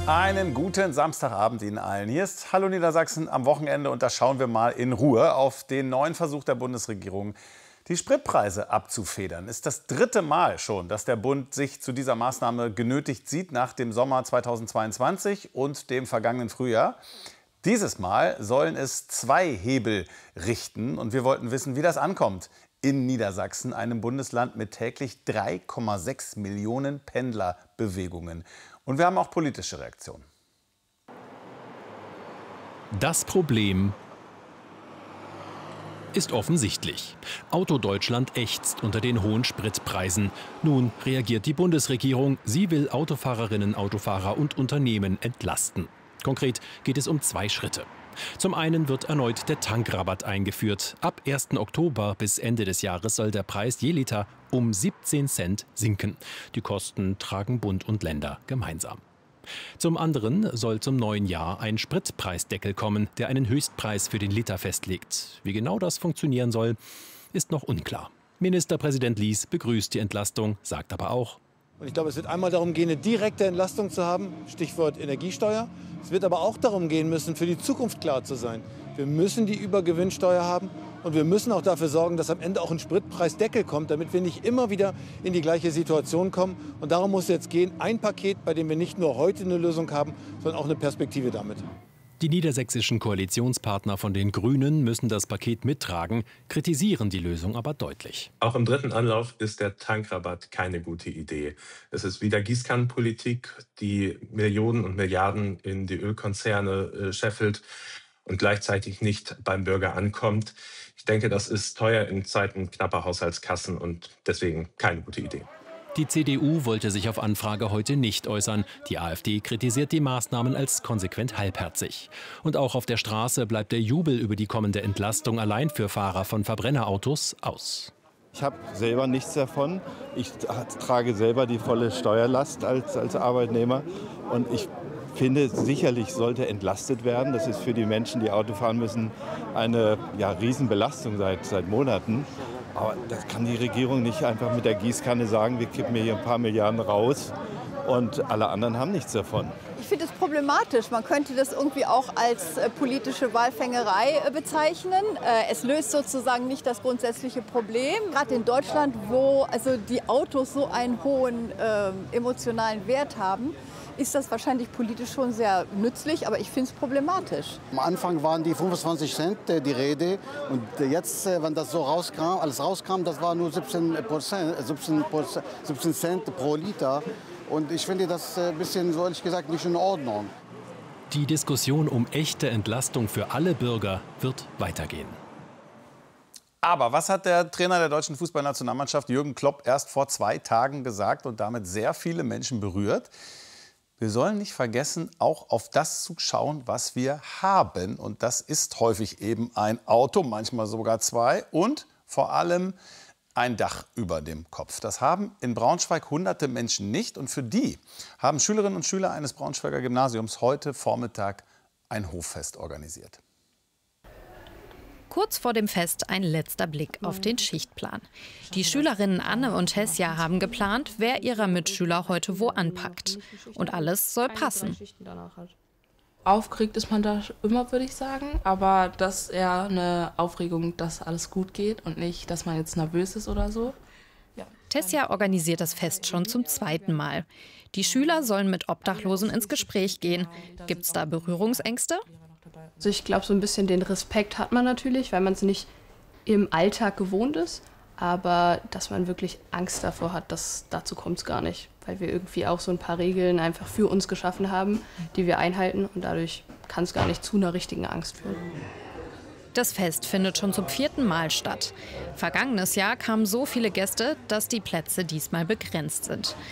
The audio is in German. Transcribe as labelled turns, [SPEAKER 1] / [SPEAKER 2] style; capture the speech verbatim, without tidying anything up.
[SPEAKER 1] Einen guten Samstagabend Ihnen allen. Hier ist Hallo Niedersachsen am Wochenende und da schauen wir mal in Ruhe auf den neuen Versuch der Bundesregierung, die Spritpreise abzufedern. Ist das dritte Mal schon, dass der Bund sich zu dieser Maßnahme genötigt sieht nach dem Sommer zweitausendzweiundzwanzig und dem vergangenen Frühjahr. Dieses Mal sollen es zwei Hebel richten und wir wollten wissen, wie das ankommt in Niedersachsen, einem Bundesland mit täglich drei Komma sechs Millionen Pendlerbewegungen. Und wir haben auch politische Reaktionen.
[SPEAKER 2] Das Problem ist offensichtlich. Autodeutschland ächzt unter den hohen Spritpreisen. Nun reagiert die Bundesregierung. Sie will Autofahrerinnen, Autofahrer und Unternehmen entlasten. Konkret geht es um zwei Schritte. Zum einen wird erneut der Tankrabatt eingeführt. Ab ersten Oktober bis Ende des Jahres soll der Preis je Liter um siebzehn Cent sinken. Die Kosten tragen Bund und Länder gemeinsam. Zum anderen soll zum neuen Jahr ein Spritpreisdeckel kommen, der einen Höchstpreis für den Liter festlegt. Wie genau das funktionieren soll, ist noch unklar. Ministerpräsident Lies begrüßt die Entlastung, sagt aber auch:
[SPEAKER 3] Und ich glaube, es wird einmal darum gehen, eine direkte Entlastung zu haben, Stichwort Energiesteuer. Es wird aber auch darum gehen müssen, für die Zukunft klar zu sein. Wir müssen die Übergewinnsteuer haben und wir müssen auch dafür sorgen, dass am Ende auch ein Spritpreisdeckel kommt, damit wir nicht immer wieder in die gleiche Situation kommen. Und darum muss jetzt gehen, ein Paket, bei dem wir nicht nur heute eine Lösung haben, sondern auch eine Perspektive damit.
[SPEAKER 2] Die niedersächsischen Koalitionspartner von den Grünen müssen das Paket mittragen, kritisieren die Lösung aber deutlich.
[SPEAKER 4] Auch im dritten Anlauf ist der Tankrabatt keine gute Idee. Es ist wieder Gießkannenpolitik, die Millionen und Milliarden in die Ölkonzerne äh, scheffelt und gleichzeitig nicht beim Bürger ankommt. Ich denke, das ist teuer in Zeiten knapper Haushaltskassen und deswegen keine gute Idee.
[SPEAKER 2] Die C D U wollte sich auf Anfrage heute nicht äußern. Die AfD kritisiert die Maßnahmen als konsequent halbherzig. Und auch auf der Straße bleibt der Jubel über die kommende Entlastung allein für Fahrer von Verbrennerautos aus.
[SPEAKER 5] Ich habe selber nichts davon. Ich trage selber die volle Steuerlast als, als Arbeitnehmer. Und ich finde, sicherlich sollte entlastet werden. Das ist für die Menschen, die Auto fahren müssen, eine ja, Riesenbelastung seit, seit Monaten. Aber das kann die Regierung nicht einfach mit der Gießkanne sagen, wir kippen hier ein paar Milliarden raus und alle anderen haben nichts davon.
[SPEAKER 6] Ich finde es problematisch. Man könnte das irgendwie auch als äh, politische Wahlfängerei äh, bezeichnen. Äh, es löst sozusagen nicht das grundsätzliche Problem. Gerade in Deutschland, wo also die Autos so einen hohen äh, emotionalen Wert haben, ist das wahrscheinlich politisch schon sehr nützlich, aber ich finde es problematisch.
[SPEAKER 7] Am Anfang waren die fünfundzwanzig Cent äh, die Rede und jetzt, äh, wenn das so rauskam, alles rauskam, das war nur siebzehn Cent pro Liter. Und ich finde das ein bisschen, so ehrlich gesagt, nicht in Ordnung.
[SPEAKER 2] Die Diskussion um echte Entlastung für alle Bürger wird weitergehen.
[SPEAKER 1] Aber was hat der Trainer der deutschen Fußballnationalmannschaft Jürgen Klopp erst vor zwei Tagen gesagt und damit sehr viele Menschen berührt? Wir sollen nicht vergessen, auch auf das zu schauen, was wir haben. Und das ist häufig eben ein Auto, manchmal sogar zwei und vor allem ein Dach über dem Kopf. Das haben in Braunschweig hunderte Menschen nicht. Und für die haben Schülerinnen und Schüler eines Braunschweiger Gymnasiums heute Vormittag ein Hoffest organisiert.
[SPEAKER 8] Kurz vor dem Fest ein letzter Blick auf den Schichtplan. Die Schülerinnen Anne und Tessia haben geplant, wer ihrer Mitschüler heute wo anpackt. Und alles soll passen.
[SPEAKER 9] Aufgeregt ist man da immer, würde ich sagen. Aber das ist eher eine Aufregung, dass alles gut geht und nicht, dass man jetzt nervös ist oder so.
[SPEAKER 8] Ja. Tessia organisiert das Fest schon zum zweiten Mal. Die Schüler sollen mit Obdachlosen ins Gespräch gehen. Gibt es da Berührungsängste?
[SPEAKER 10] Also ich glaube, so ein bisschen den Respekt hat man natürlich, weil man es nicht im Alltag gewohnt ist. Aber dass man wirklich Angst davor hat, das, dazu kommt es gar nicht. Weil wir irgendwie auch so ein paar Regeln einfach für uns geschaffen haben, die wir einhalten. Und dadurch kann es gar nicht zu einer richtigen Angst führen.
[SPEAKER 8] Das Fest findet schon zum vierten Mal statt. Vergangenes Jahr kamen so viele Gäste, dass die Plätze diesmal begrenzt sind.